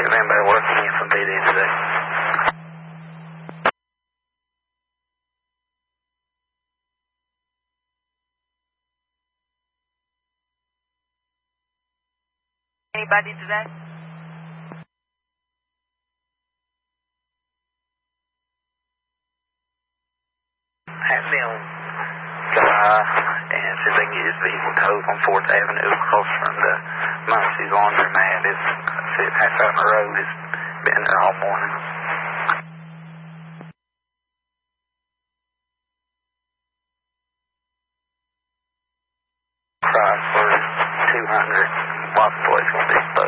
Is anybody working in from PD today? Anybody today? Have them guy and see if they can get his vehicle towed on 4th Avenue across from the Muncie's laundromat. It's half out in the road. It's been there all morning.